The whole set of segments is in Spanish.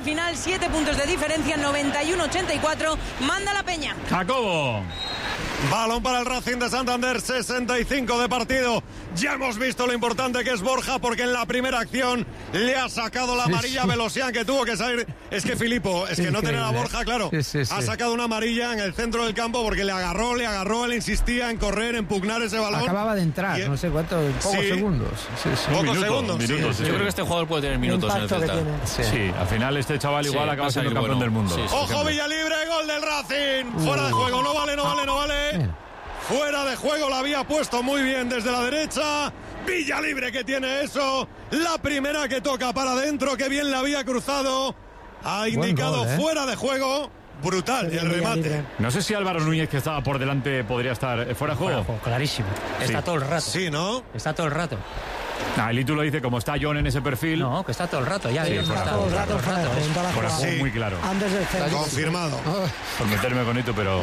final, 7 puntos de diferencia, 91-84, manda la Peña. Jacobo. Balón para el Racing de Santander, 65 de partido. Ya hemos visto lo importante que es Borja, porque en la primera acción le ha sacado la amarilla a Velosian, que tuvo que salir. Es que Filipo, es que no tener a Borja, claro, ha sacado una amarilla en el centro del campo porque le agarró, él insistía en correr, en pugnar ese balón. Acababa de entrar, no sé cuánto, pocos segundos. Pocos segundos. Minutos, Yo creo que este jugador puede tener minutos en el Celta. Sí, al final este chaval igual acaba siendo campeón del mundo. ¡Ojo, Villalibre, gol del Racing! Fuera de juego, no vale. Fuera de juego, la había puesto muy bien desde la derecha. Villalibre que tiene eso. La primera que toca para adentro, que bien la había cruzado. Ha indicado fuera de juego. Brutal el remate. No sé si Álvaro Núñez, que estaba por delante, podría estar fuera de juego. Clarísimo. Está todo el rato. Sí, ¿no? Está todo el rato. El Itu lo dice, como está John en ese perfil. No, que está todo el rato. Ya está todo el rato. Por así, muy claro. Antes del centro. Confirmado. Por meterme con Itu, pero...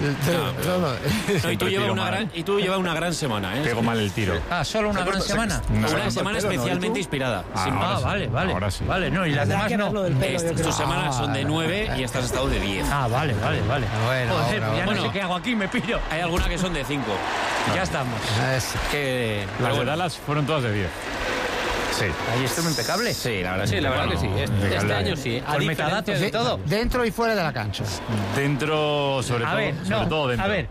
Y tú llevas una gran semana, ¿eh? Pego mal el tiro. ¿Solo una gran semana? Una semana especialmente inspirada. Vale. Ahora sí. Vale, no, y las demás no. Tus semanas son de 9 y estás estado de 10. Vale. Bueno, joder, ya no sé qué hago aquí, me pillo. Hay alguna que son de 5. Ya estamos. Las de Dallas fueron todas de 10. Sí. Ahí estuvo impecable. Sí, la verdad que sí. Este año sí. Con metadatos y todo. Dentro y fuera de la cancha. Dentro, sobre todo dentro. A ver.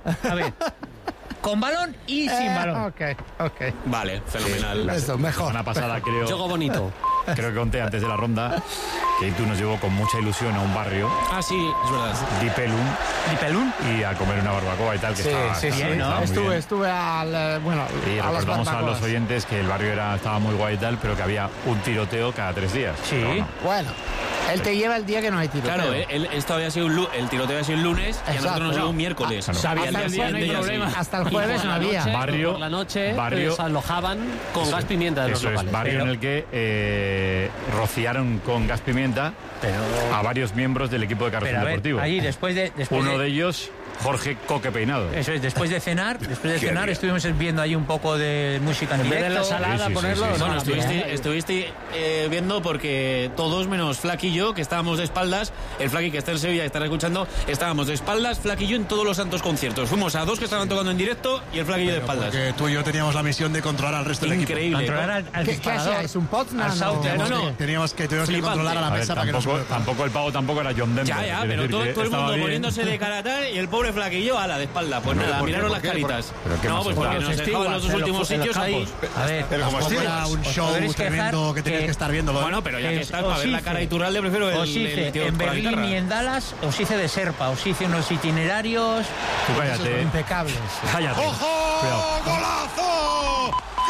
Con balón y sin balón. Ok. Vale, fenomenal. Eso, mejor. La semana pasada creo... Juego bonito. Creo que conté antes de la ronda que Itu nos llevó con mucha ilusión a un barrio. Sí, es verdad. Dipelum. Y a comer una barbacoa y tal, que estaba Estuve y recordamos a los oyentes que el barrio estaba muy guay y tal, pero que había un tiroteo cada 3 días. Sí. Bueno, él te lleva el día que no hay tiroteo. Claro, esto había sido el tiroteo había sido el lunes y a nosotros nos llegó un miércoles. Sabía el día no hay problema. Hasta el jueves no había. Por la noche se alojaban con gas pimienta de los locales. Es barrio en el que rociaron con gas pimienta a varios miembros del equipo de Carrusel Deportivo. Ahí después uno de ellos, Jorge Coque Peinado. Eso es, después de cenar estuvimos viendo ahí un poco de música en directo. En la salada, ponerlo. Sí. Bueno, estuviste viendo porque todos menos Flaky y yo, que estábamos de espaldas, el Flaky que está en Sevilla, que estará escuchando, estábamos de espaldas, Flaky y yo en todos los santos conciertos. Fuimos a 2 que estaban tocando en directo y el Flaky y yo de espaldas. Porque tú y yo teníamos la misión de controlar al resto del equipo. Increíble. Controlar al disparador. ¿Es un Potsdam? No. Teníamos que controlar a la mesa para que nos... Tampoco el pavo tampoco era John Denver. Ya, pero todo el mundo poniéndose de cara tal y el pobre Flaky y yo a la de espalda. Pues nada, miraros las caritas. No, pues porque nos dejaban los 2 últimos sitios ahí. A ver, pero como era un show tremendo que tenías que estar viendo. Bueno, pero ya que estás para ver la cara Iturralde, prefiero el tío en con la Berlín guitarra. y en Dallas os hice de Serpa, os hice unos itinerarios impecables. Cállate. ¡Ojo! ¡Golazo!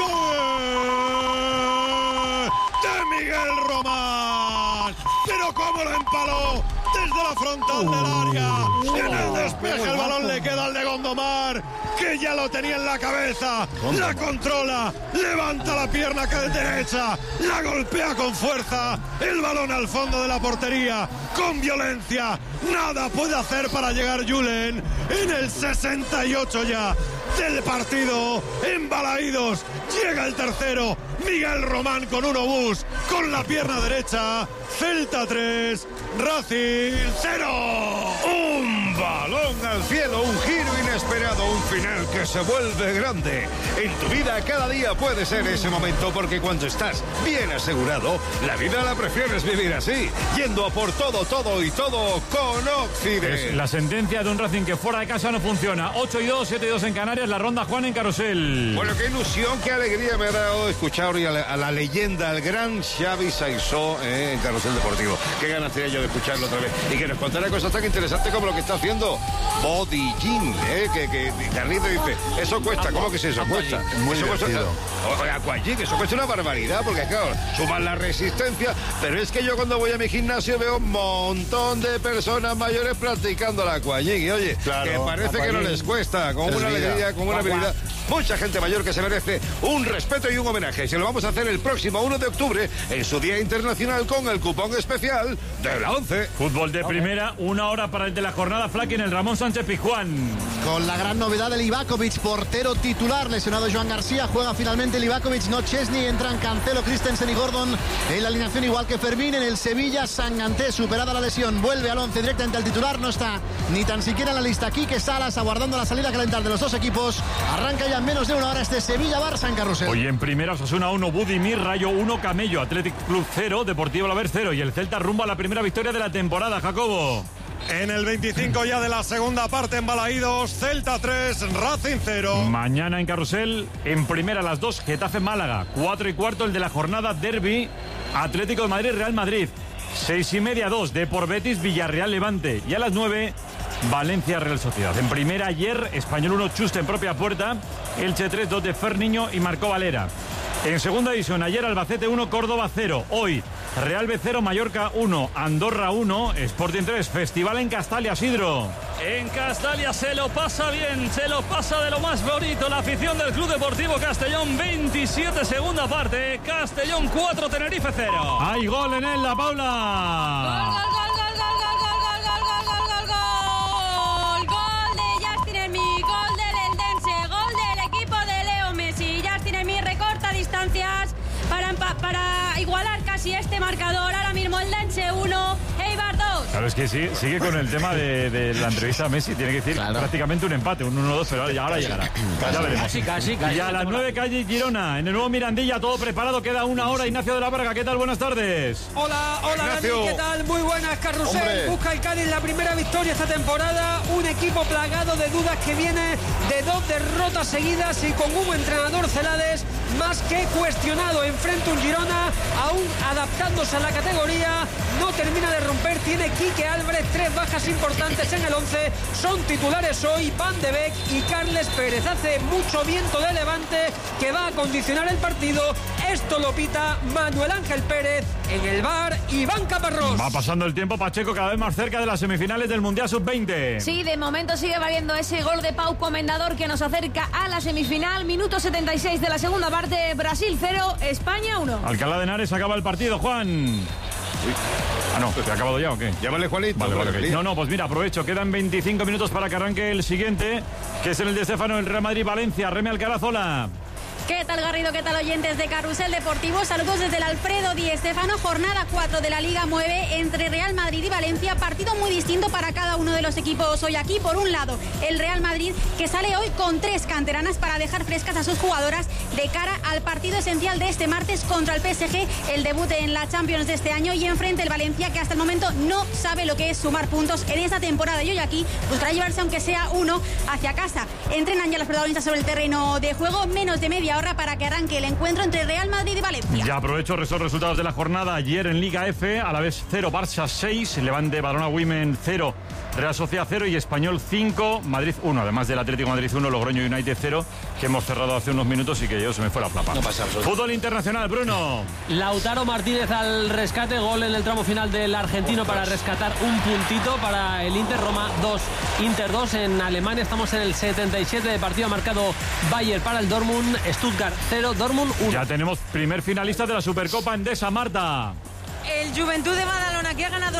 ¡Gol de Miguel Román! ¡Pero cómo lo empaló! Desde la frontal del área, en el despeje el balón le queda al de Gondomar, que ya lo tenía en la cabeza, la controla, levanta la pierna que es derecha, la golpea con fuerza, el balón al fondo de la portería, con violencia, nada puede hacer para llegar Julen, en el 68 ya del partido, embalaídos, llega el tercero, Miguel Román con un obús, con la pierna derecha, Celta 3, Racing 0. Un balón al cielo, un giro inesperado, un final que se vuelve grande. En tu vida cada día puede ser ese momento, porque cuando estás bien asegurado, la vida la prefieres vivir así, yendo a por todo con Occident. Es la sentencia de un Racing que fuera de casa no funciona. 8-2, 7-2 en Canarias, la ronda Juan en Carrusel. Bueno, qué ilusión, qué alegría me ha dado escuchar hoy a la leyenda, al gran Xavi Saissó en Carrusel Deportivo. Qué ganas tenía yo de escucharlo otra vez y que nos contara cosas tan interesantes como lo que está haciendo Bodyguin, que Carlito dice, eso cuesta, ¿cómo que es eso? Cuesta. Muy eso divertido. Aquagym, eso cuesta una barbaridad, porque claro, suman la resistencia, pero es que yo cuando voy a mi gimnasio veo un montón de personas mayores practicando la aquagym y oye, claro, que parece que no les cuesta, con una alegría, con una habilidad. Mucha gente mayor que se merece un respeto y un homenaje. Se lo vamos a hacer el próximo 1 de octubre en su Día Internacional con el cupón especial de la 11. Fútbol de primera, 1 hora para el de la jornada. ataque en el Ramón Sánchez Pizjuán. Con la gran novedad de Livakovic, portero titular, lesionado Joan García, juega finalmente Livakovic, no Chesney, entran Cancelo, Christensen y Gordon en la alineación igual que Fermín. En el Sevilla, Sanganté, superada la lesión, vuelve al 11 directamente al titular, no está ni tan siquiera en la lista Quique Salas, aguardando la salida calentar de los dos equipos. Arranca ya en menos de una hora este Sevilla-Barça en Carrusel. Hoy en primera, Osasuna 1, Budimir, Rayo 1, Camello, Athletic Club 0, Deportivo Alavés 0 y el Celta rumbo a la primera victoria de la temporada, Jacobo. En el 25 ya de la segunda parte en Balaídos, Celta 3, Racing 0. Mañana en Carrusel, en primera a las 2, Getafe-Málaga, 4:15 el de la jornada, Derby, Atlético de Madrid, Real Madrid, 6:30 2, Depor Betis, Villarreal Levante y a las 9, Valencia Real Sociedad. En primera ayer, Español 1, Chust en propia puerta, Elche 3, 2 de Ferniño y Marcó Valera. En segunda división, ayer Albacete 1, Córdoba 0. Hoy, Real B 0, Mallorca 1, Andorra 1, Sporting 3. Festival en Castalia, Sidro. En Castalia se lo pasa bien, se lo pasa de lo más bonito la afición del Club Deportivo Castellón. 27 segunda parte, Castellón 4, Tenerife 0. ¡Hay gol en él, La Paula! ¡Gol, gol, gol, gol, gol, gol, gol, gol, gol, gol, gol! Gol de Justin Hermí, gol del Eldense, gol del equipo de Leo Messi. Justin Hermí recorta distancias para igualar casi este marcador. Ahora mismo el Eldense 1, Eibar 2. Claro, es que sigue con el tema de la entrevista a Messi. Tiene que decir prácticamente un empate, un 1-2, pero ahora llegará. Ya veremos. Casi. Y a las 9, calle Girona, en el nuevo Mirandilla, todo preparado, queda una hora. Ignacio de la Varga, ¿qué tal? Buenas tardes. Hola, Dani, ¿qué tal? Muy buenas, Carrusel. Hombre. Busca el Cádiz la primera victoria esta temporada. Un equipo plagado de dudas que viene de 2 derrotas seguidas y con un entrenador Celades más que cuestionado. Enfrenta un Girona, aún adaptándose a la categoría. No termina de romper, tiene Quique Álvarez, 3 bajas importantes en el 11. Son titulares hoy Van de Beek y Carles Pérez. Hace mucho viento de levante que va a condicionar el partido. Esto lo pita Manuel Ángel Pérez. En el VAR, Iván Caparrós. Va pasando el tiempo, Pacheco cada vez más cerca de las semifinales del Mundial Sub-20. Sí, de momento sigue valiendo ese gol de Pau Comendador que nos acerca a la semifinal. Minuto 76 de la segunda parte. Brasil 0, España 1. Alcalá de Henares acaba el partido, Juan. Ah, no, ¿se ha acabado ya o qué? Llámale, Juanito. Vale, ok. No, pues mira, aprovecho. Quedan 25 minutos para que arranque el siguiente, que es el de Estefano, el Real Madrid-Valencia. Remy Alcaraz, hola. ¿Qué tal, Garrido? ¿Qué tal, oyentes de Carrusel Deportivo? Saludos desde el Alfredo Di Stéfano. Jornada 4 de la Liga 9 entre Real Madrid y Valencia. Partido muy distinto para cada uno de los equipos hoy aquí. Por un lado, el Real Madrid, que sale hoy con 3 canteranas para dejar frescas a sus jugadoras de cara al partido esencial de este martes contra el PSG, el debut en la Champions de este año. Y enfrente el Valencia, que hasta el momento no sabe lo que es sumar puntos en esta temporada. Y hoy aquí buscará llevarse, aunque sea uno, hacia casa. Entrenan ya los protagonistas sobre el terreno de juego. Menos de media hora para que arranque el encuentro entre Real Madrid y Valencia. Ya aprovecho los resultados de la jornada. Ayer en Liga F, Alavés 0, Barça 6, Levante, Badalona Women 0, Real Sociedad 0 y Español 5, Madrid 1. Además del Atlético Madrid 1, Logroño United 0, que hemos cerrado hace unos minutos y que yo se me fue la plapa. No pasa absolutamente. Fútbol internacional, Bruno. Lautaro Martínez al rescate, gol en el tramo final del argentino para rescatar un puntito para el Inter. Roma 2, Inter 2. En Alemania estamos en el 77 de partido marcado Bayern para el Dortmund, Stuttgart 0, Dortmund 1. Ya tenemos primer finalista de la Supercopa Endesa, Marta. El Juventud de Badalona, que ha ganado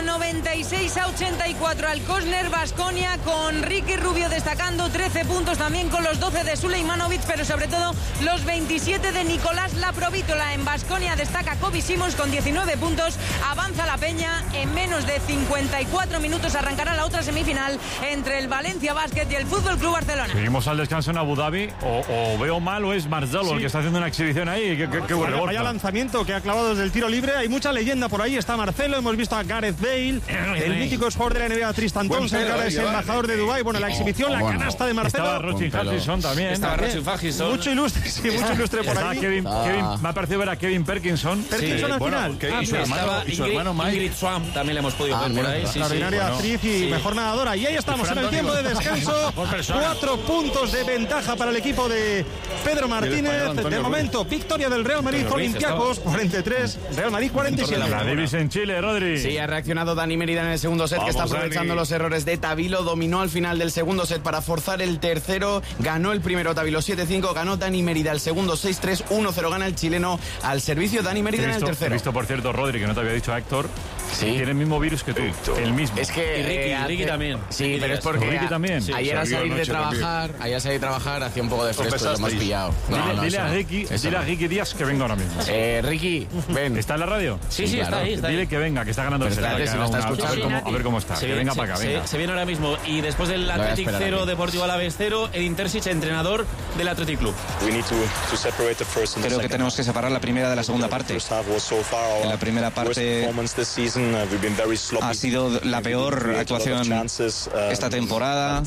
96-84 al Kosner Baskonia, con Ricky Rubio destacando 13 puntos, también con los 12 de Sulejmanovic, pero sobre todo los 27 de Nicolás Laprovítola. En Baskonia destaca Kobe Simons con 19 puntos. Avanza la Peña. En menos de 54 minutos arrancará la otra semifinal entre el Valencia Basket y el Fútbol Club Barcelona. Seguimos al descanso en Abu Dhabi. O veo mal o es Marzolo el que está haciendo una exhibición ahí. Qué vaya lanzamiento que ha clavado desde el tiro libre. Hay mucha leyenda por ahí. Está Marcelo, hemos visto a Gareth Bale, el mítico jugador de la NBA Tristan Thompson, que ahora es embajador de Dubái. Bueno, la exhibición, la canasta de Marcelo. Estaba Rochin Hutchinson también. Estaba Rochin Hutchinson. Mucho ilustre, sí, mucho ilustre por ahí. Kevin, me ha parecido ver a Kevin Perkinson. Perkinson al final. Y su hermano Mike. Ingrid Swamp también le hemos podido ver por ahí. Extraordinaria actriz y mejor nadadora. Y ahí estamos en el tiempo de descanso. 4 puntos de ventaja para el equipo de Pedro Martínez. De momento, victoria del Real Madrid Olympiacos 43, Real Madrid 47. La Davis en Chile, Rodri. Sí, ha reaccionado Dani Mérida en el segundo set, que está aprovechando los errores de Tabilo. Dominó al final del segundo set para forzar el tercero. Ganó el primero Tabilo 7-5. Ganó Dani Mérida el segundo 6-3. 1-0 gana el chileno al servicio Dani Mérida en el tercero. He visto, por cierto, Rodri, que no te había dicho a Héctor. Sí. Tiene el mismo virus que tú. El mismo. Es que y Ricky también. Sí, pero es porque Ricky también. Ayer al salir de trabajar, hacía un poco de fresco y lo hemos pillado. Dile a Ricky Díaz que venga ahora mismo. Ricky, ven. ¿Está en la radio? Sí, claro. Está ahí. Dile que venga, que está ganando el set. Si lo está escuchando. A ver cómo está. Que venga para acá, venga. Se viene ahora mismo. Y después del Athletic 0, Deportivo Alavés 0, Edin Terzic, entrenador del Athletic Club. Creo que tenemos que separar la primera de la segunda parte. En la primera parte ha sido la peor actuación esta temporada.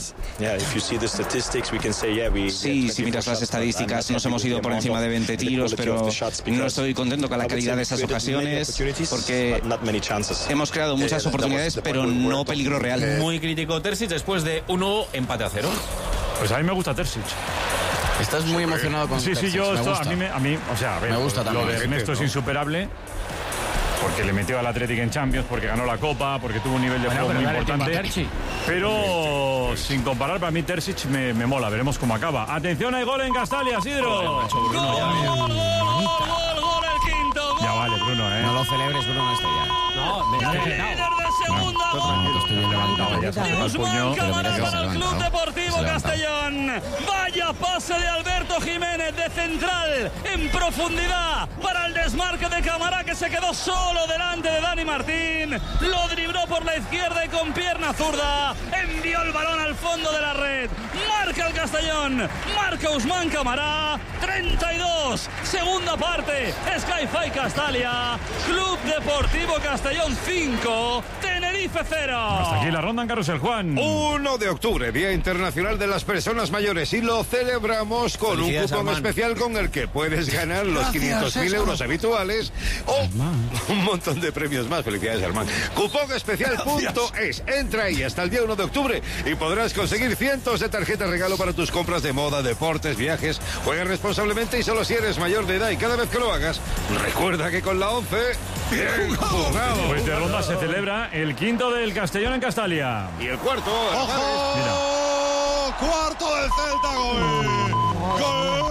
Sí, si miras las estadísticas, nos hemos ido por encima de 20 tiros, pero no estoy contento con la calidad de esas ocasiones, porque hemos creado muchas oportunidades, pero no peligro real. Muy crítico Terzic después de un nuevo empate a 0. Pues a mí me gusta Terzic. Estás muy emocionado con Terzic. Sí, yo a mí, o sea, a ver, me gusta también. Lo de Ernesto es insuperable. Porque le metió al Athletic en Champions, porque ganó la Copa, porque tuvo un nivel de juego muy importante. Pero sin comparar, para mí Terzic me mola. Veremos cómo acaba. Atención, hay gol en Castalia, Sidro. Gol, el quinto. Ya vale, Bruno, No lo celebres, Bruno, esto ya. Líder de segunda. Estoy bien levantado ya. Guzmán Camará para el Club Deportivo Castellón. Vaya pase de Alberto Jiménez de central en profundidad para el desmarque de Camará, que se quedó solo delante de Dani Martín. Lo dribló por la izquierda y con pierna zurda envió el balón al fondo de la red. Marca el Castellón, marca Guzmán Camará. 32, segunda parte. Sky-Fi Castalia, Club Deportivo Castellón 5, Tenerife 0. Hasta aquí la ronda en Carrusel, Juan. 1 de octubre, Día Internacional de las Personas Mayores, y lo celebramos con un cupón especial con el que puedes ganar los 500.000 euros habituales o un montón de premios más. Felicidades, Armán. Cupón especial.es. Entra ahí hasta el día 1 de octubre y podrás conseguir cientos de tarjetas regalo para tus compras de moda, deportes, viajes. Juega responsablemente y solo si eres mayor de edad, y cada vez que lo hagas, recuerda que con la 11, bien jugado. Pues de ronda se celebra el quinto del Castellón en Castalia. Y el cuarto. ¡Ojo! Mira. Cuarto del Celta, gol. ¡Gol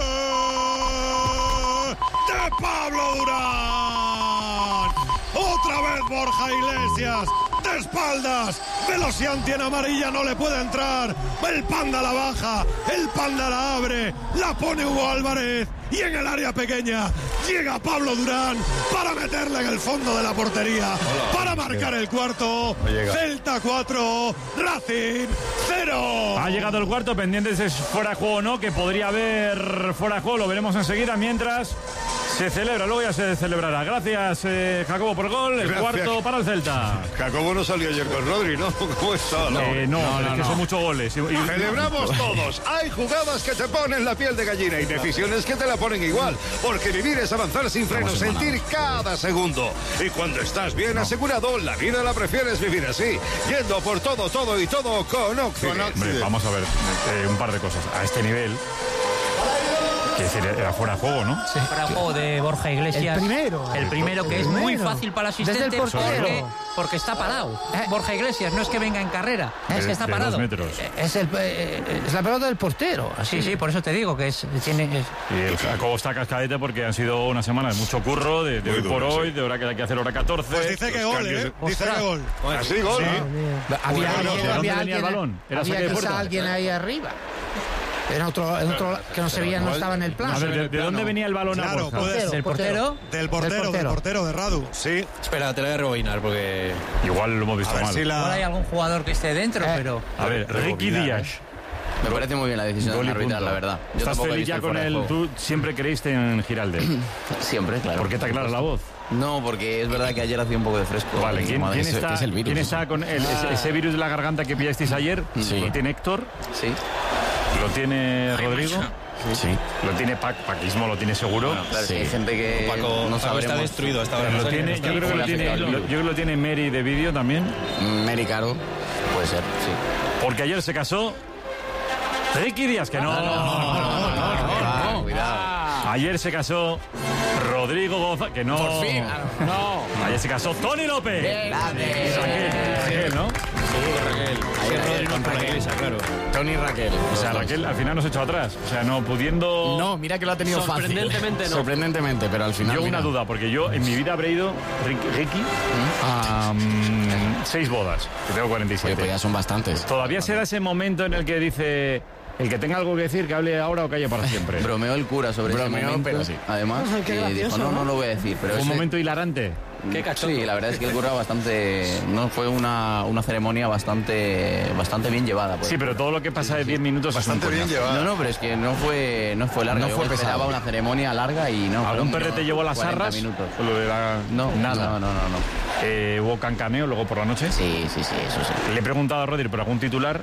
de Pablo Durán! Otra vez Borja Iglesias. De espaldas, Velocianti en amarilla, no le puede entrar. El Panda la baja, el Panda la abre, la pone Hugo Álvarez, y en el área pequeña llega Pablo Durán para meterla en el fondo de la portería, para marcar el cuarto. Celta 4, Racing 0. Ha llegado el cuarto, pendientes de fuera de juego o no, que podría haber fuera de juego, lo veremos enseguida, mientras se celebra, luego ya se celebrará. Gracias, Jacobo, por el gol. El cuarto para el Celta. Jacobo no salió ayer con Rodri, ¿no? ¿Cómo está? No, es que son muchos goles. Celebramos todos. Hay jugadas que te ponen la piel de gallina y decisiones que te la ponen igual. Porque vivir es avanzar sin frenos, sentir cada segundo. Y cuando estás bien asegurado, la vida la prefieres vivir así. Yendo por todo y todo con Oxide. Hombre, vamos a ver un par de cosas. A este nivel... Que era fuera de juego, ¿no? Sí. Fuera de juego de Borja Iglesias. El primero que es muy fácil para el asistente. Desde el portero. Porque está parado. Borja Iglesias no es que venga en carrera, es que está parado. Es la pelota del portero. Así. Sí, por eso te digo que tiene. Y el Jacobo está cascadete porque han sido unas semanas de mucho curro, de hoy por hoy, de hora que hay que hacer hora 14. Pues dice que gol, Dice que gol. Así gol. Había el balón. Era saque de puerta. Alguien ahí arriba. Era otro que no se veía, no estaba en el plan. A ver, ¿de dónde venía el balón? Claro, ¿del portero? Del portero, de Radu. Sí. Espera, te lo voy a rebobinar porque... Igual lo hemos visto mal. Igual hay algún jugador que esté dentro, pero... A ver, Ricky Díaz. Me parece muy bien la decisión de arbitrar, la verdad. ¿Estás feliz ya con él? ¿Tú siempre creíste en Giralde? Siempre, claro. ¿Por qué te aclara la voz? No, porque es verdad que ayer hacía un poco de fresco. Vale, ¿quién está con ese virus de la garganta que pillasteis ayer? Sí. ¿Lo tiene Héctor? Sí. ¿Lo tiene Rodrigo? Sí. ¿Lo tiene Paquismo? ¿Lo tiene seguro? Bueno, claro, sí. Hay gente que Paco no sabe. Está destruido hasta ahora. Yo creo que lo tiene Mary de vídeo también. Mary Caro, puede ser, sí. Porque ayer se casó Ricky Díaz, que no. Cuidado. Ayer se casó Rodrigo González, que no... Por fin. No. Ayer se casó Tony López. Raquel, ¿no? Raquel. Rodrigo con Raquel, claro. Tony y Raquel. O sea, Raquel al final no se echó atrás. O sea, no pudiendo... No, mira que lo ha tenido fácil. Sorprendentemente no. Sorprendentemente, pero al final... Yo una duda, porque yo en mi vida habré ido, Ricky, a 6 bodas, que tengo 47. Oye, pues ya son bastantes. Todavía será ese momento en el que dice... El que tenga algo que decir, que hable ahora o calle para siempre. Bromeó el cura sobre ese momento. Pero sí. Además, dijo, no lo voy a decir. Pero ¿Fue un momento hilarante? Qué cachondo. Sí, la verdad es que el cura bastante... No, fue una ceremonia bastante bien llevada. Sí, pero todo lo que pasa de 10 minutos bastante bien llevada. No, pero es que no fue larga. No fue pesada. Una ceremonia larga y no. ¿Algún perrete llevó las 40 arras? minutos. Lo de la... Nada. No. ¿Hubo cancaneo luego por la noche? Sí, eso sí. Le he preguntado a Rodri por algún titular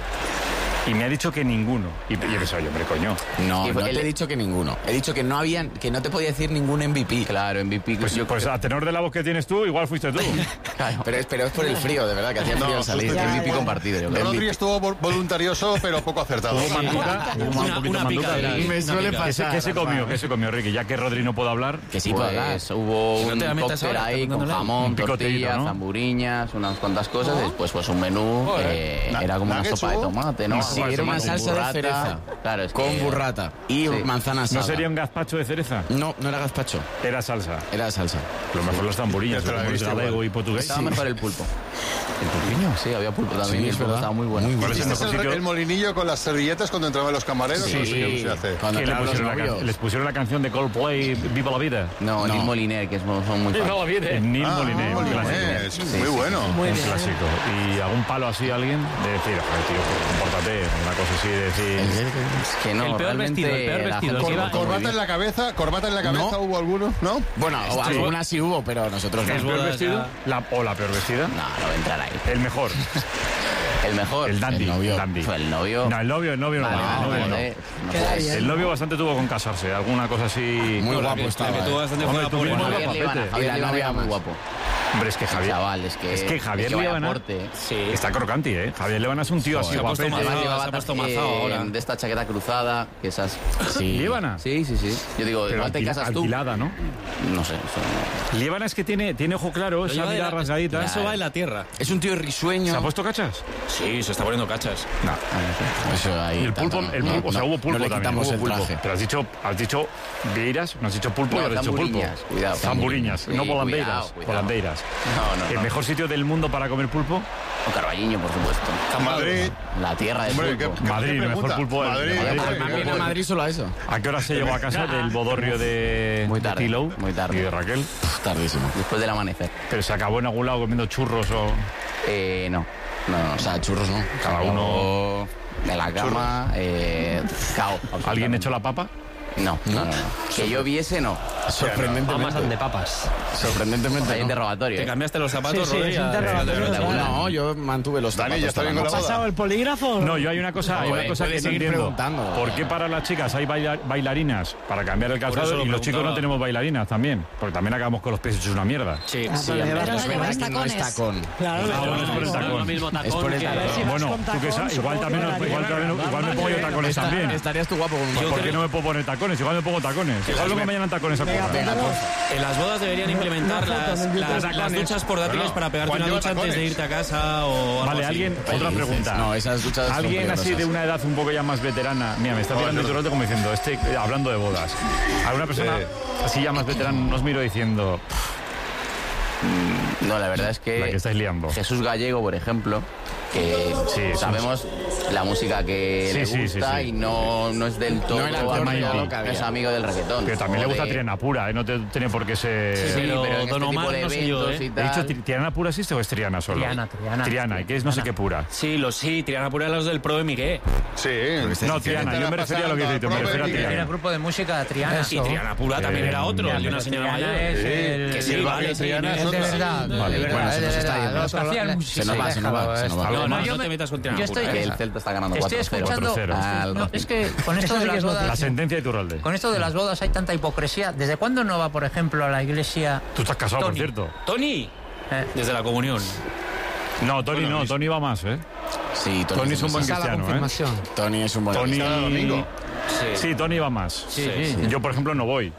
y me ha dicho que ninguno. Y yo que soy, hombre, coño. No te he dicho que ninguno. He dicho que no te podía decir ningún MVP. Claro, MVP. Pues a tenor de la voz que tienes tú, igual fuiste tú. Claro. Pero es por el frío, de verdad, que hacía frío al salir. MVP compartido. Rodri estuvo voluntarioso, pero poco acertado. Una pica. Me suele pasar. ¿Qué se comió, Ricky? Ya que Rodri no puede hablar. Que sí puede hablar. Hubo un cóctel ahí con jamón, tortillas, ¿no? zamburiñas, unas cuantas cosas. Después pues un menú, era como una sopa de tomate, ¿no? Sí, era una salsa de cereza. Claro, es con burrata y manzana asada. ¿No sería un gazpacho de cereza? No era gazpacho. Era salsa. Era salsa. Lo mejor los tamburiñas, el galego y portugués. Estaba mejor el pulpo. ¿El pulpiño? Sí, había pulpo también. Sí, el pulpo estaba muy bueno. El molinillo con las servilletas cuando entraban los camareros. Sí. Les pusieron la canción de Coldplay, Viva la Vida. No, Neil Moliner, que son muy Viva la Vida. Neil Moliner, un Moliner, muy bueno. Un clásico. ¿Y algún palo así a alguien? De decir, joder, tío, compórtate, una cosa así de decir... Es que no, el peor vestido. Corbata en la cabeza, ¿hubo alguno? ¿No? Bueno, algunas sí hubo, pero nosotros no. ¿El peor vestido? ¿O la peor vestida? No voy a entrar ahí. El mejor. El mejor. El dandy. Fue el novio. No, el novio no. El novio bastante tuvo con casarse, alguna cosa así... Muy guapo estaba. Javier Líbana era muy guapo. Hombre, es que Javier... Chaval, es que Javier Líbana... Sí. Está crocanti, ¿eh? Javier Líbana es un tío así guapete. Llevaba de esta chaqueta cruzada, que esas... Sí. ¿Líbana? Sí. Yo digo, pero igual te casas tú. Alquilada, ¿no? No sé. Líbana es que tiene ojo claro, esa mirada rasgadita. Eso va en la tierra. Es un tío risueño. ¿Se ha puesto cachas? Sí, se está poniendo cachas. No. Eso ahí. Y el pulpo, o sea, hubo pulpo también. Hubo pulpo. Pero has dicho vieiras, no has dicho pulpo, no, has dicho pulpo. Cuidado. Zamburiñas, no volandeiras. Volandeiras. No. ¿El mejor sitio del mundo para comer pulpo? O Carballiño, por supuesto. Madrid. La tierra del pulpo. Madrid, el mejor pulpo. Viene a Madrid solo a eso. ¿A qué hora se llegó a casa del bodorrio de Tilo? Muy tarde. Y de Raquel. Tardísimo. Después del amanecer. Pero se acabó en algún lado comiendo churros o... No. O sea, churros no. Cada uno... De la cama, cao. ¿Alguien echó la papa? No. Que yo viese, no. Sorprendentemente. Papas de papas. Sorprendentemente. Hay interrogatorio. ¿Te cambiaste los zapatos, Sí, Rodri? es interrogatorio. No, yo mantuve los zapatos. Dani, ¿ya está bien con la ¿Ha pasado el polígrafo? No, yo hay una cosa que no entiendo. ¿Por qué para las chicas hay bailarinas para cambiar el calzado y los chicos no tenemos bailarinas también? Porque también acabamos con los pies hechos una mierda. Sí. No es tacón. Claro. Es por el tacón. Es por el tacón. Bueno, tú que sabes, igual me pongo yo tacones también. Estarías tú guapo con un ¿Por qué no me puedo poner tacones? Igual me pongo tacones. Igual luego me llenan tacones a currar. En las bodas deberían implementar las duchas portátiles para pegarte una ducha antes de irte a casa o algo Vale, así. alguien, otra pregunta. No, esas duchas son alguien así de una edad un poco ya más veterana. Mira, me está tirando el trote como diciendo, hablando de bodas. Alguna persona así ya más veterana nos miro diciendo... No, la verdad es que... La que estáis liando. Jesús Gallego, por ejemplo, que sabemos la música que le gusta y no es del todo es amigo del reggaetón. Pero también le gusta Triana Pura, no tiene por qué ser... pero en Don este Omar, tipo de no sé yo, eventos y ¿He tal... dicho Triana Pura existe o es Triana solo? Triana, ¿y qué es no sé qué pura? Sí, Triana Pura los del Pro de Miguel. Sí. No, Triana, yo me refería a lo que dices, me refería a Era Triana. un grupo de música Triana. Y Triana Pura también era otro, el de una señora mayor. Que sí, vale, Triana es de verdad. Se nos va. No te metas con Triana Pura. El Celta está ganando 4-0. Estoy escuchando... No, es que con esto de las bodas... La sentencia de Iturralde. Con esto de las bodas hay tanta hipocresía. ¿Desde cuándo no va, por ejemplo, a la iglesia? Tú estás casado, por cierto. Tony, desde la comunión. No, Tony no, Tony va más, ¿eh? Sí, Tony es un buen cristiano, ¿eh? Tony es un buen cristiano. Tony... Sí, Tony va más. Sí. Yo, por ejemplo, no voy.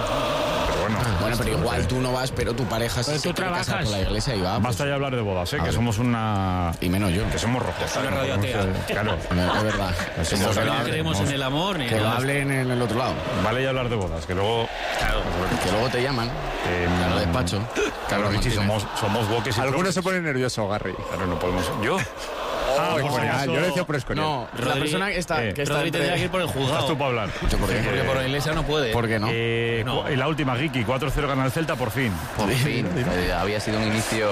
Bueno, pero igual tú no vas, pero tu pareja Pero tú trabajas con la iglesia y va. Basta ya hablar de bodas, que somos una... Y menos yo. Que somos rojos. Una radio atea. Claro. Es verdad. No creemos en el amor ni que lo hablen en el otro lado. Vale ya hablar de bodas, que luego... Claro. Que luego te llaman. A lo despacho. Claro, Vichy, somos woke. Algunos se ponen nerviosos, Garry. Claro, no podemos... ¿Yo? Yo lo decía por Escorial. No, la persona que está... Rodri tendría que ir por el juzgado. Estás tú para hablar. ¿Por qué? Porque por la iglesia no puede. ¿Por qué no? Y la última, Guiki, 4-0 gana el Celta por fin. Por fin. Había sido un inicio...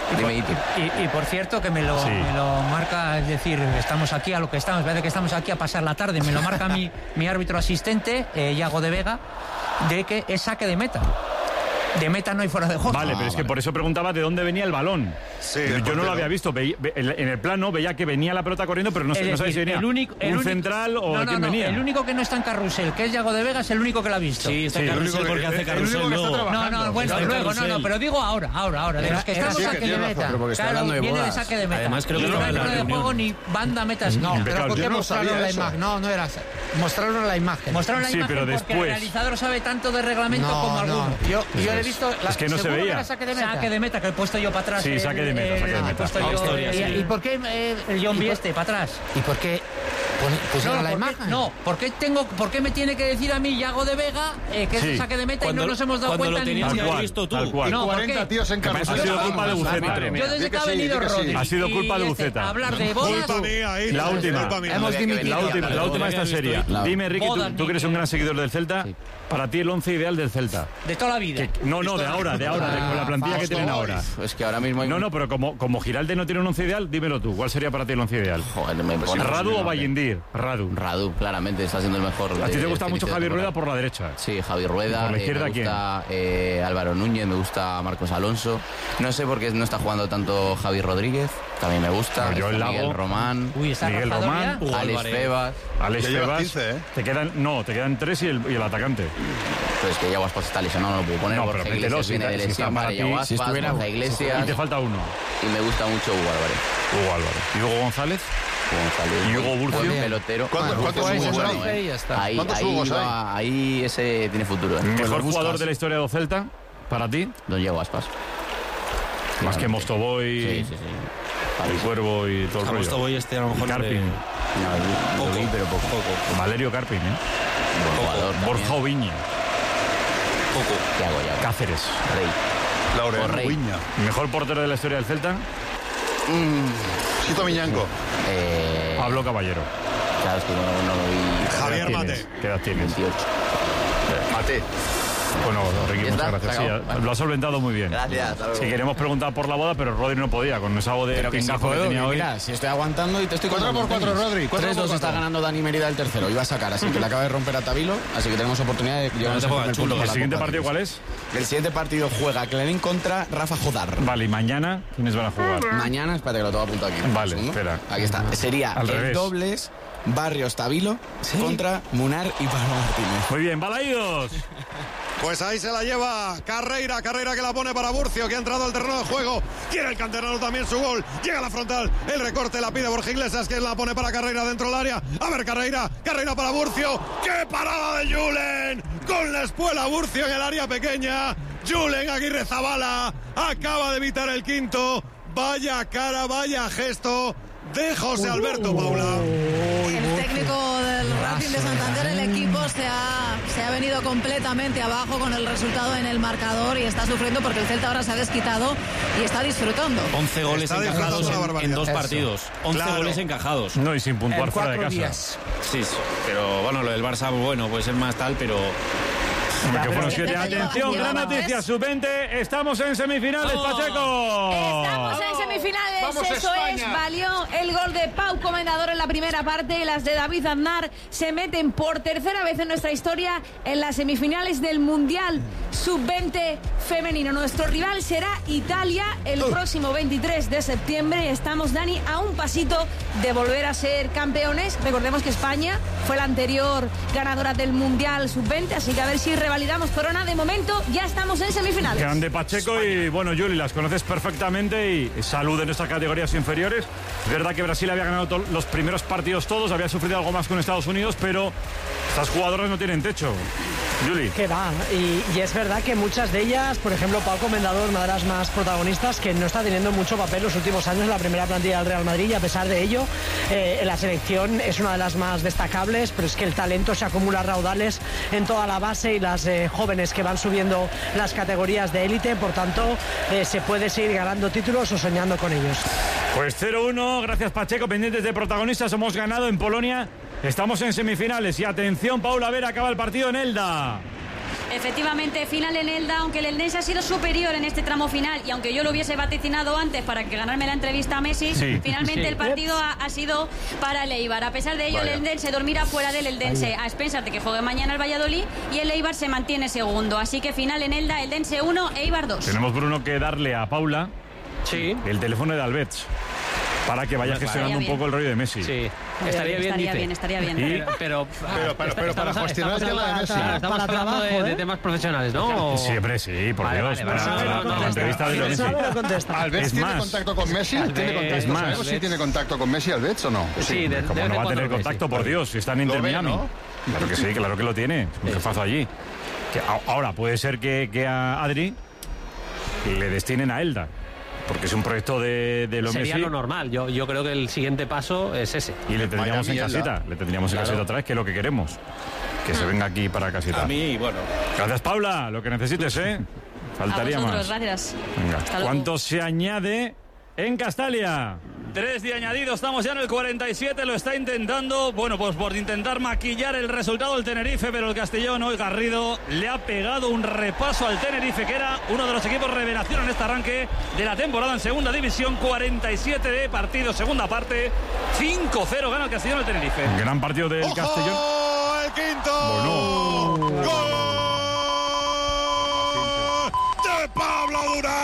Y por cierto, que me lo marca, es decir, estamos aquí a lo que estamos, parece que estamos aquí a pasar la tarde, me lo marca mi árbitro asistente, Iago de Vega, de que es saque de meta. De meta no hay fuera de juego. Vale, pero es que por eso preguntaba de dónde venía el balón. Sí, yo no lo había visto. En el plano veía que venía la pelota corriendo, pero no sabía si venía un central o quién venía. El único que no está en carrusel, que es Iago de Vega, es el único que lo ha visto. Sí, está en carrusel porque hace carrusel luego. No, pero digo ahora. De los que estamos saque de meta. Claro, viene de saque de meta. Además, creo que no hay fuera de juego ni banda metas. No, pero ¿por qué mostraron la imagen? No era... Mostraron la imagen. Mostraron la imagen porque el realizador sabe tanto de reglamento como alguno. Yo he visto... Es que no se veía. Saque de meta, que he puesto yo para atrás. Sí, saque de meta. ¿Y por qué el John Bieste para atrás? ¿Y por qué pusieron la imagen? No, ¿por qué me tiene que decir a mí Iago de Vega que es el saque de meta y no nos hemos dado cuenta ni nada? Cuando lo tenías visto tú. No, 40 tíos en carrusel. Ha sido culpa de Buceta. Yo desde que ha venido Rodri. Ha sido culpa de Buceta. Hablar de bodas. La última está seria. Dime, Ricky, tú que eres un gran seguidor del Celta, para ti el 11 ideal del Celta. De toda la vida. No, de ahora, con la plantilla que tienen ahora. Es que ahora mismo hay... No, pero como Giralde no tiene un 11 ideal, dímelo tú. ¿Cuál sería para ti el 11 ideal? Joder, me pone... ¿Radu o Vallendir? Radu, claramente, está siendo el mejor. ¿A ti te gusta mucho Javi Rueda por la derecha? Sí, Javi Rueda. ¿Por la izquierda me gusta Álvaro Núñez, me gusta Marcos Alonso. No sé por qué no está jugando tanto Javi Rodríguez. También me gusta. Miguel Román. Miguel Román. Alex Febas. Alex Febas. Te quedan 3 y el atacante. Pues que Yago Aspas está lesionado, no lo puedo poner. No, pero mételo, viene de lesión para Yago Aspas, Borja Iglesias. Y te falta uno. Y me gusta mucho Hugo Álvarez. ¿Y Hugo González? ¿Y Hugo Burcio? Pelotero. ¿Cuántos Hugos hay? Ahí ese tiene futuro. ¿Mejor jugador de la historia del Celta para ti? Don Yago Aspas. Más que Mostovoy. Sí. El Cuervo y todo el rollo. Mostovoy a lo mejor... Carpin. Poco. Valerio Carpin, Jugador. Borja Oviña. Poco. Cáceres. Rey. Laureano Viña. ¿Mejor portero de la historia del Celta? Sito Miñanco. Pablo Caballero. Claro, es que no lo vi. Javier Mate. ¿Qué edad tienes? 28. Mate. Bueno, Ricky, muchas gracias. Sí, lo has solventado muy bien. Gracias. Si queremos preguntar por la boda, pero Rodri no podía, con esa voz de pingazo que tenía hoy. Mira, si estoy aguantando y te estoy 4-4, Rodri. 3-2 está ganando Dani Mérida el tercero. Iba a sacar, así que le acaba de romper a Tavilo. Así que tenemos oportunidad de llevarnos el punto. ¿El siguiente partido cuál es? El siguiente partido juega Clarín contra Rafa Jodar. Vale, ¿y mañana quiénes van a jugar? Mañana, espérate que lo tengo apuntado aquí. Vale, espera. Aquí está. Sería el dobles Barrios Tavilo contra Munar y Pablo Martínez. Muy bien, balaídos. Pues ahí se la lleva Carreira que la pone para Burcio, que ha entrado al terreno de juego. Quiere el canterano también su gol. Llega a la frontal, el recorte la pide Borja Iglesias, que la pone para Carreira dentro del área. A ver, Carreira para Burcio. ¡Qué parada de Julen! Con la espuela Burcio en el área pequeña. Julen Aguirre Zabala acaba de evitar el quinto. Vaya cara, vaya gesto de José Alberto Paula. El técnico del Racing de Santander, el equipo se ha venido completamente abajo con el resultado en el marcador y está sufriendo porque el Celta ahora se ha desquitado y está disfrutando. 11 goles encajados en 2 partidos. 11 goles encajados. No, y sin puntuar fuera de casa. Sí, pero bueno, lo del Barça, bueno, puede ser más tal, pero... Atención, gran noticia, sub-20, estamos en semifinales, Pacheco. Estamos en semifinales, Vamos eso España. es, valió el gol de Pau Comendador en la primera parte y las de David Aznar se meten por tercera vez en nuestra historia en las semifinales del Mundial sub-20 femenino. Nuestro rival será Italia el próximo 23 de septiembre. Estamos, Dani, a un pasito de volver a ser campeones. Recordemos que España fue la anterior ganadora del Mundial sub-20, así que a ver si revalidamos corona. De momento ya estamos en semifinales. Grande Pacheco y bueno, Juli, las conoces perfectamente y salud de nuestras categorías inferiores. Es verdad que Brasil había ganado los primeros partidos todos, había sufrido algo más con Estados Unidos, pero estas jugadoras no tienen techo. Yuli. Que va, y es verdad que muchas de ellas, por ejemplo, Pau Comendador, una de las más protagonistas, que no está teniendo mucho papel los últimos años en la primera plantilla del Real Madrid, y a pesar de ello, la selección es una de las más destacables, pero es que el talento se acumula a raudales en toda la base y las jóvenes que van subiendo las categorías de élite, por tanto, se puede seguir ganando títulos o soñando con ellos. Pues 0-1, gracias Pacheco, pendientes de protagonistas, hemos ganado en Polonia, estamos en semifinales y atención, Paula Vera, acaba el partido en Elda. Efectivamente, final en Elda, aunque el Eldense ha sido superior en este tramo final y aunque yo lo hubiese vaticinado antes para que ganarme la entrevista a Messi, finalmente el partido ha sido para el Eibar. A pesar de ello, el Eldense dormirá fuera del Eldense a expensas de que juegue mañana el Valladolid y el Eibar se mantiene segundo. Así que final en Elda, Eldense 1, Eibar 2. Tenemos, Bruno, que darle a Paula el teléfono de Albets para que vaya gestionando un poco el rollo de Messi. Sí, estaría bien. Pero para gestionar el tema de Messi. Estamos hablando de temas profesionales, ¿no? Siempre sí, por Dios. La entrevista de Messi. ¿Albets tiene contacto con Messi? ¿Sabemos si tiene contacto con Messi Albets o no? Sí, como no va a tener contacto, por Dios, si están en Inter Miami. Claro que sí, claro que lo tiene. Un jefazo allí. Ahora, puede ser que a Adri le destinen a Elda, porque es un proyecto de lo Messi. Sería lo normal. Yo creo que el siguiente paso es ese. Y le tendríamos en casita. Le tendríamos en casita otra vez, que es lo que queremos. Que se venga aquí para casita. A mí, bueno. Gracias, Paula. Lo que necesites, ¿eh? Faltaría a vosotros, más. Gracias. Venga. ¿Cuánto se añade en Castalia? 3 de añadido, estamos ya en el 47, lo está intentando, bueno, pues por intentar maquillar el resultado del Tenerife, pero el Castellón, hoy Garrido, le ha pegado un repaso al Tenerife, que era uno de los equipos revelación en este arranque de la temporada en segunda división. 47 de partido, segunda parte, 5-0 gana el Castellón al Tenerife. Gran partido del Castellón. El quinto. Bueno. ¡Gol de Pablo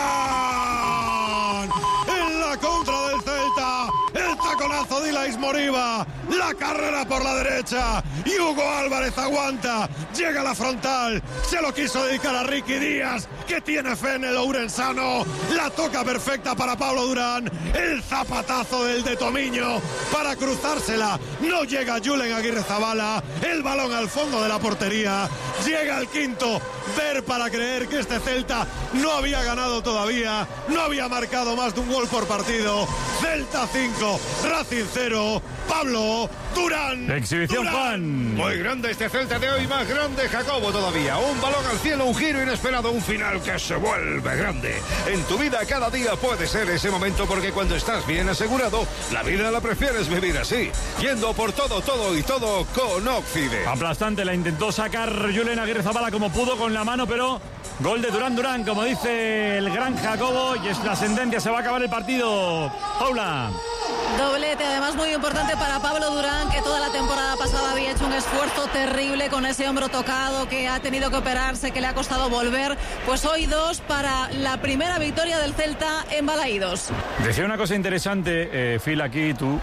Durán! En la contra del Celta, el taconazo de Ilaix Moriba, la carrera por la derecha y Hugo Álvarez aguanta, llega a la frontal, se lo quiso dedicar a Ricky Díaz, que tiene fe en el ourensano, la toca perfecta para Pablo Durán, el zapatazo del de Tomiño para cruzársela, no llega Julen Aguirrezabala, el balón al fondo de la portería, llega el quinto, ver para creer que este Celta no había ganado todavía, no había marcado más de un gol por partido. Celta 5, Racing 0, Pablo Durán. Exhibición, Juan. Muy grande este Celta de hoy, más grande Jacobo todavía. Un balón al cielo, un giro inesperado, un final que se vuelve grande. En tu vida cada día puede ser ese momento, porque cuando estás bien asegurado, la vida la prefieres vivir así. Yendo por todo y todo con Oxide. Aplastante, la intentó sacar Julen Aguirrezabala como pudo con la mano, pero gol de Durán, como dice el gran Jacobo, y es la sentencia, se va a acabar el partido. Paula. Doblete, además muy importante para Pablo Durán, que toda la temporada pasada había hecho un esfuerzo terrible con ese hombro tocado, que ha tenido que operarse, que le ha costado volver. Pues hoy 2 para la primera victoria del Celta en Balaídos. Decía una cosa interesante, Phil, aquí tú,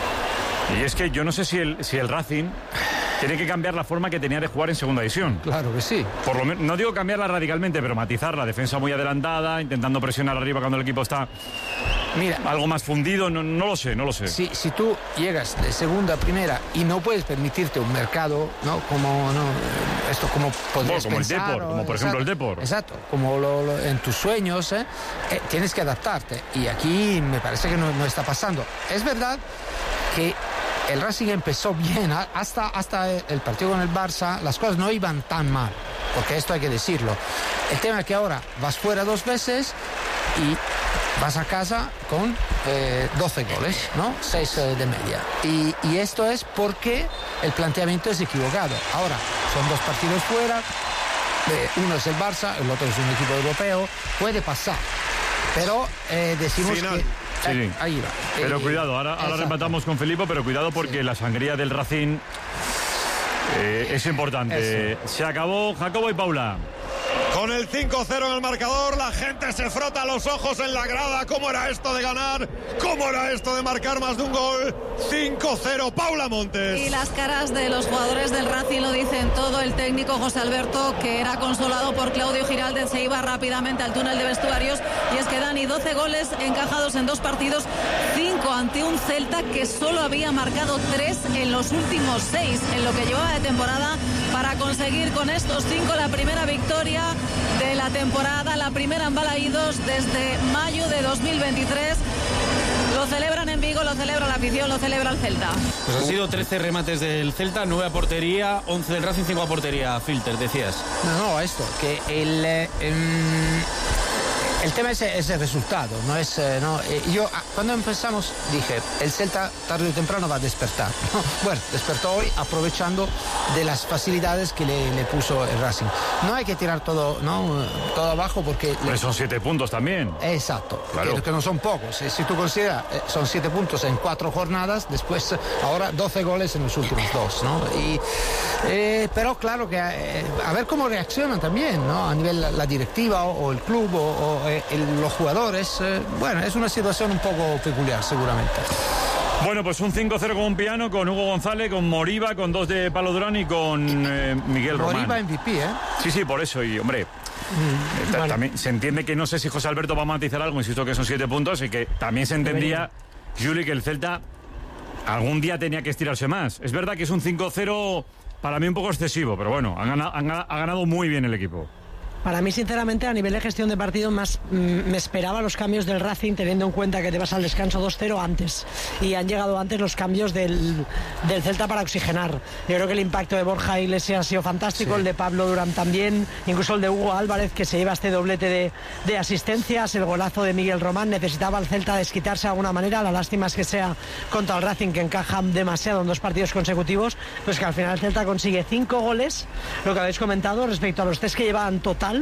y es que yo no sé si el Racing tiene que cambiar la forma que tenía de jugar en segunda división. Claro que sí. Por lo menos, no digo cambiarla radicalmente, pero matizarla. Defensa muy adelantada, intentando presionar arriba cuando el equipo está algo más fundido. No lo sé. Si tú llegas de segunda a primera y no puedes permitirte un mercado, ¿no? Como podrías pensar, como por ejemplo el Depor. Exacto, como en tus sueños, tienes que adaptarte. Y aquí me parece que no está pasando. Es verdad que el Racing empezó bien, hasta el partido con el Barça, las cosas no iban tan mal, porque esto hay que decirlo. El tema es que ahora vas fuera 2 veces y vas a casa con 12 goles, ¿no? 6 de media. Y esto es porque el planteamiento es equivocado. Ahora, son 2 partidos fuera, uno es el Barça, el otro es un equipo europeo, puede pasar. Pero decimos que... Sí. Ahí va. Pero cuidado, ahora rematamos con Felipe, pero cuidado porque la sangría del Racing es importante. Se acabó, Jacobo y Paula. Con el 5-0 en el marcador, la gente se frota los ojos en la grada. ¿Cómo era esto de ganar? ¿Cómo era esto de marcar más de un gol? 5-0, Paula Montes. Y las caras de los jugadores del Racing lo dicen todo. El técnico José Alberto, que era consolado por Claudio Giraldez, se iba rápidamente al túnel de vestuarios. Y es que Dani, 12 goles encajados en 2 partidos, 5 ante un Celta que solo había marcado 3 en los últimos 6 en lo que llevaba de temporada, para conseguir con estos 5 la primera victoria de la temporada, la primera en Balaídos desde mayo de 2023. Lo celebran en Vigo, lo celebra la afición, lo celebra el Celta. Pues han sido 13 remates del Celta, 9 a portería, 11 del Racing, 5 a portería. Filter, decías. No, esto, que el tema es el resultado, no es... yo cuando empezamos dije, el Celta tarde o temprano va a despertar. Bueno, despertó hoy aprovechando de las facilidades que le puso el Racing. No hay que tirar todo abajo porque... Pero son 7 puntos también. Exacto, claro. que no son pocos. Si tú consideras, son 7 puntos en 4 jornadas, después ahora 12 goles en los últimos 2, ¿no? Pero claro que a ver cómo reaccionan también, ¿no? A nivel la directiva o el club o los jugadores. Bueno, es una situación un poco peculiar seguramente. Bueno, pues un 5-0 con un piano, con Hugo González, con Moriba, con 2 de Pablo Durán y con Miguel Román. Moriba MVP, ¿eh? Sí, por eso. Y, hombre, también se entiende que no sé si José Alberto va a matizar algo, insisto que son 7 puntos, y que también se entendía, Juli, que el Celta algún día tenía que estirarse más. Es verdad que es un 5-0 para mí un poco excesivo, pero bueno, ha ganado muy bien el equipo. Para mí, sinceramente, a nivel de gestión de partido, más me esperaba los cambios del Racing, teniendo en cuenta que te vas al descanso 2-0 antes. Y han llegado antes los cambios del Celta para oxigenar. Yo creo que el impacto de Borja Iglesias ha sido fantástico, el de Pablo Durán también, incluso el de Hugo Álvarez, que se lleva este doblete de asistencias, el golazo de Miguel Román. Necesitaba el Celta desquitarse de alguna manera. La lástima es que sea contra el Racing, que encaja demasiado en 2 partidos consecutivos, pues que al final el Celta consigue 5 goles, lo que habéis comentado, respecto a los 3 que llevaban total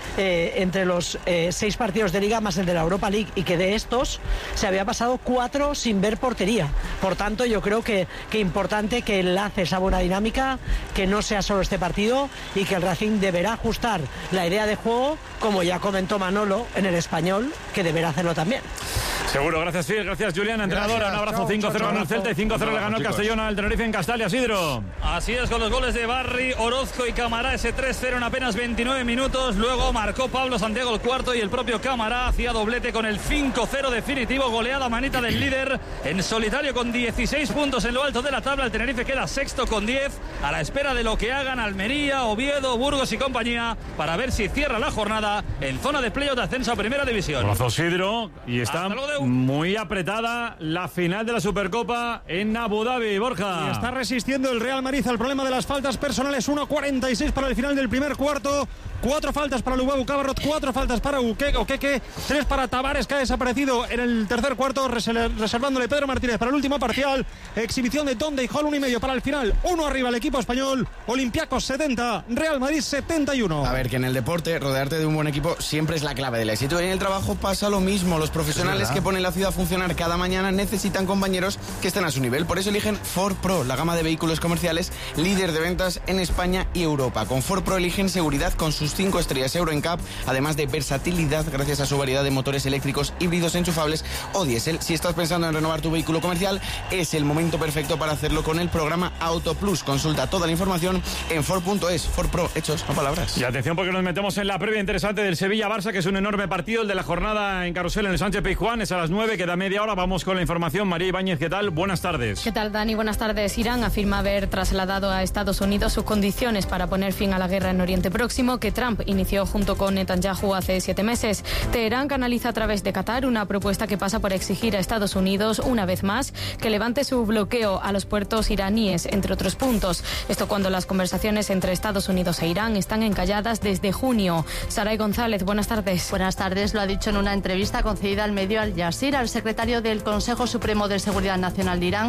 entre los 6 partidos de Liga más el de la Europa League, y que de estos se había pasado 4 sin ver portería. Por tanto, yo creo que importante que enlace esa buena dinámica, que no sea solo este partido, y que el Racing deberá ajustar la idea de juego, como ya comentó Manolo en el Español, que deberá hacerlo también. Seguro, gracias Phil, gracias Julián, entrenadora, un abrazo. 5-0 ganó el Celta y 5-0 le ganó el Castellón al Tenerife en Castalia, Isidro. Así es, con los goles de Barry, Orozco y Camará, ese 3-0 en apenas 29 minutos. Luego marcó Pablo Santiago el cuarto y el propio Camará hacía doblete con el 5-0 definitivo. Goleada manita del líder en solitario con 16 puntos en lo alto de la tabla. El Tenerife queda sexto con 10, a la espera de lo que hagan Almería, Oviedo, Burgos y compañía, para ver si cierra la jornada en zona de playoff de ascenso a Primera División. Abrazo, Isidro, y está muy apretada la final de la Supercopa en Abu Dhabi, Borja. Y está resistiendo el Real Madrid al problema de las faltas personales. 1:46 para el final del primer cuarto. 4 faltas para Lubabu Cabarrot, 4 faltas para Okeke, 3 para Tavares, que ha desaparecido en el tercer cuarto, reservándole Pedro Martínez para el último parcial. Exhibición de Donde Hall, 1,5 para el final. 1 arriba el equipo español. Olympiacos 70, Real Madrid 71. A ver, que en el deporte rodearte de un buen equipo siempre es la clave del éxito. En el trabajo pasa lo mismo. Los profesionales que ponen la ciudad a funcionar cada mañana necesitan compañeros que estén a su nivel. Por eso eligen Ford Pro, la gama de vehículos comerciales líder de ventas en España y Europa. Con Ford Pro eligen seguridad con sus 5 estrellas Euro NCAP, además de versatilidad gracias a su variedad de motores eléctricos, híbridos enchufables o diésel. Si estás pensando en renovar tu vehículo comercial, es el momento perfecto para hacerlo con el programa Auto Plus. Consulta toda la información en Ford.es. Ford Pro, hechos, no palabras. Y atención, porque nos metemos en la previa interesante del Sevilla-Barça, que es un enorme partido, el de la jornada en Carrusel en el Sánchez-Pizjuán. Es a las 9, queda media hora. Vamos con la información. María Ibáñez, ¿qué tal? Buenas tardes. ¿Qué tal, Dani? Buenas tardes. Irán afirma haber trasladado a Estados Unidos sus condiciones para poner fin a la guerra en Oriente Próximo, que Trump inició junto con Netanyahu hace 7 meses. Teherán canaliza a través de Qatar una propuesta que pasa por exigir a Estados Unidos, una vez más, que levante su bloqueo a los puertos iraníes, entre otros puntos. Esto cuando las conversaciones entre Estados Unidos e Irán están encalladas desde junio. Saray González, buenas tardes. Buenas tardes. Lo ha dicho en una entrevista concedida al medio Al Jazeera el secretario del Consejo Supremo de Seguridad Nacional de Irán,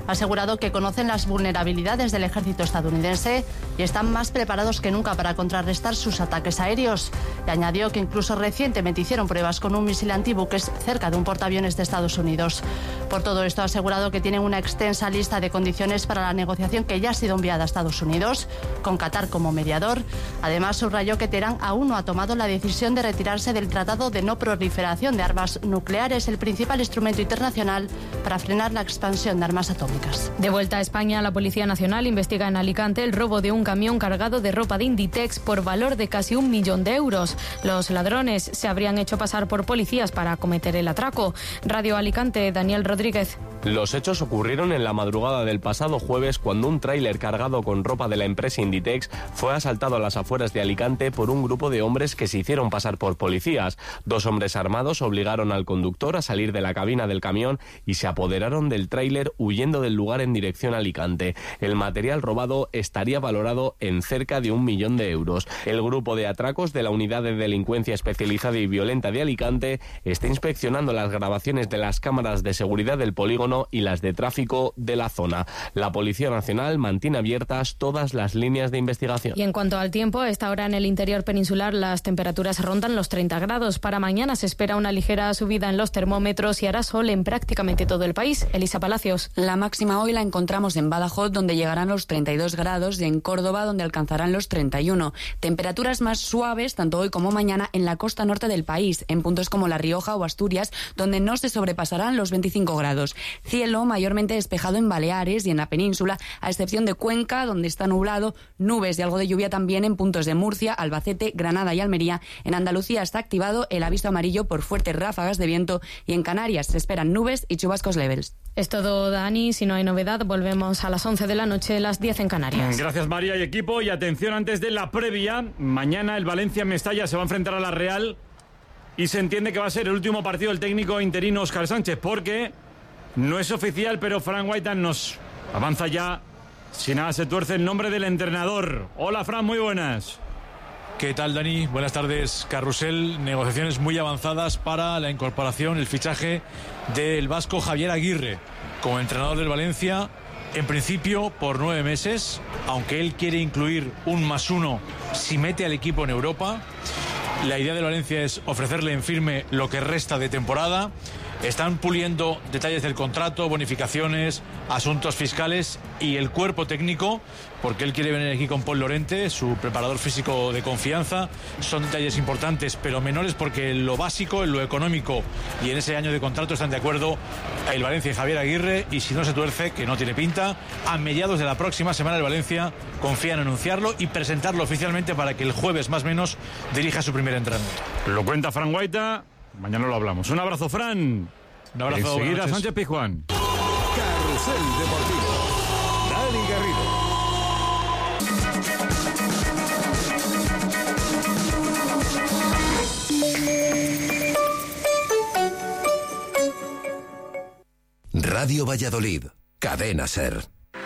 Ha asegurado que conocen las vulnerabilidades del ejército estadounidense y están más preparados que nunca para contrarrestar sus ataques aéreos. Y añadió que incluso recientemente hicieron pruebas con un misil antibuques cerca de un portaaviones de Estados Unidos. Por todo esto ha asegurado que tienen una extensa lista de condiciones para la negociación que ya ha sido enviada a Estados Unidos, con Qatar como mediador. Además, subrayó que Teherán aún no ha tomado la decisión de retirarse del Tratado de No Proliferación de Armas Nucleares, el principal instrumento internacional para frenar la expansión de armas atómicas. De vuelta a España, la Policía Nacional investiga en Alicante el robo de un camión cargado de ropa de Inditex por valor de casi 1 millón de euros. Los ladrones se habrían hecho pasar por policías para cometer el atraco. Radio Alicante, Daniel Rodríguez. Los hechos ocurrieron en la madrugada del pasado jueves cuando un tráiler cargado con ropa de la empresa Inditex fue asaltado a las afueras de Alicante por un grupo de hombres que se hicieron pasar por policías. 2 hombres armados obligaron al conductor a salir de la cabina del camión y se apoderaron del tráiler huyendo del lugar en dirección a Alicante. El material robado estaría valorado en cerca de 1 millón de euros. El grupo de atracos de la Unidad de Delincuencia Especializada y Violenta de Alicante está inspeccionando las grabaciones de las cámaras de seguridad del polígono y las de tráfico de la zona. La Policía Nacional mantiene abiertas todas las líneas de investigación. Y en cuanto al tiempo, a esta hora en el interior peninsular las temperaturas rondan los 30 grados. Para mañana se espera una ligera subida en los termómetros y hará sol en prácticamente todo el país. Elisa Palacios. La máxima hoy la encontramos en Badajoz, donde llegarán los 32 grados, y en Córdoba, donde alcanzarán los 31. Temperaturas más suaves, tanto hoy como mañana, en la costa norte del país, en puntos como La Rioja o Asturias, donde no se sobrepasarán los 25 grados. Cielo mayormente despejado en Baleares y en la península, a excepción de Cuenca, donde está nublado, nubes y algo de lluvia también en puntos de Murcia, Albacete, Granada y Almería. En Andalucía está activado el aviso amarillo por fuertes ráfagas de viento y en Canarias se esperan nubes y chubascos leves. Es todo, Dani. Si no hay novedad, volvemos a las 11 de la noche, las 10 en Canarias. Gracias, María y equipo. Y atención, antes de la previa, mañana el Valencia en Mestalla se va a enfrentar a la Real y se entiende que va a ser el último partido del técnico interino Óscar Sánchez, porque no es oficial, pero Fran Whitehead nos avanza ya, si nada se tuerce, el nombre del entrenador. Hola, Fran, muy buenas. ¿Qué tal, Dani? Buenas tardes. Carrusel, negociaciones muy avanzadas para la incorporación, el fichaje del vasco Javier Aguirre como entrenador del Valencia, en principio por 9 meses, aunque él quiere incluir un +1 si mete al equipo en Europa. La idea del Valencia es ofrecerle en firme lo que resta de temporada. Están puliendo detalles del contrato, bonificaciones, asuntos fiscales y el cuerpo técnico, porque él quiere venir aquí con Paul Lorente, su preparador físico de confianza. Son detalles importantes, pero menores, porque en lo básico, en lo económico y en ese año de contrato están de acuerdo el Valencia y Javier Aguirre, y si no se tuerce, que no tiene pinta, a mediados de la próxima semana el Valencia confía en anunciarlo y presentarlo oficialmente para que el jueves más o menos dirija su primer entrenamiento. Lo cuenta Fran Guaita. Mañana lo hablamos. Un abrazo, Fran. Un abrazo. Enseguida Sánchez Pizjuán. Carrusel Deportivo. Dani Garrido. Radio Valladolid. Cadena SER.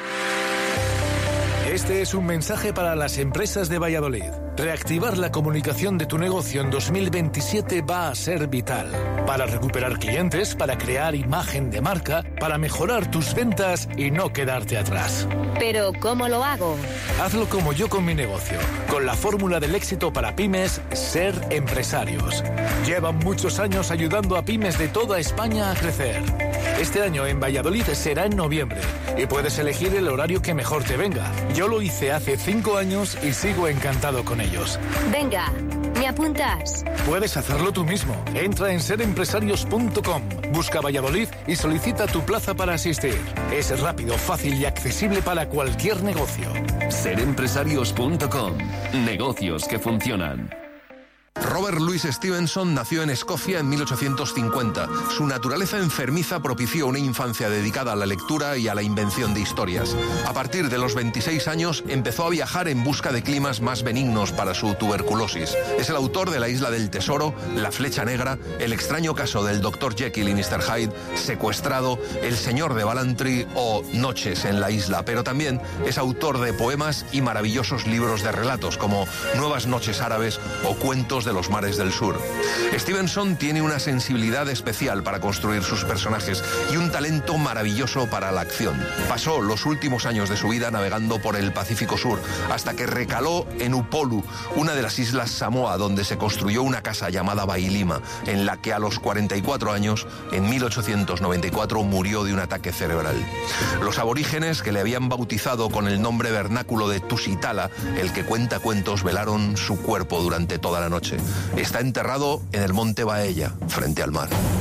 Este es un mensaje para las empresas de Valladolid. Reactivar la comunicación de tu negocio en 2027 va a ser vital. Para recuperar clientes, para crear imagen de marca, para mejorar tus ventas y no quedarte atrás. ¿Pero cómo lo hago? Hazlo como yo con mi negocio. Con la fórmula del éxito para pymes, Ser Empresarios. Llevan muchos años ayudando a pymes de toda España a crecer. Este año en Valladolid será en noviembre y puedes elegir el horario que mejor te venga. Yo lo hice hace 5 años y sigo encantado con ellos. Venga, ¿me apuntas? Puedes hacerlo tú mismo. Entra en serempresarios.com, busca Valladolid y solicita tu plaza para asistir. Es rápido, fácil y accesible para cualquier negocio. Serempresarios.com, negocios que funcionan. Robert Louis Stevenson nació en Escocia en 1850. Su naturaleza enfermiza propició una infancia dedicada a la lectura y a la invención de historias. A partir de los 26 años empezó a viajar en busca de climas más benignos para su tuberculosis. Es el autor de La Isla del Tesoro, La Flecha Negra, El extraño caso del Dr. Jekyll y Mr. Hyde, Secuestrado, El Señor de Ballantrae o Noches en la Isla. Pero también es autor de poemas y maravillosos libros de relatos como Nuevas Noches Árabes o Cuentos de los los mares del sur. Stevenson tiene una sensibilidad especial para construir sus personajes y un talento maravilloso para la acción. Pasó los últimos años de su vida navegando por el Pacífico Sur, hasta que recaló en Upolu, una de las islas Samoa, donde se construyó una casa llamada Bailima, en la que a los 44 años, en 1894, murió de un ataque cerebral. Los aborígenes, que le habían bautizado con el nombre vernáculo de Tusitala, el que cuenta cuentos, velaron su cuerpo durante toda la noche. Está enterrado en el monte Baella, frente al mar.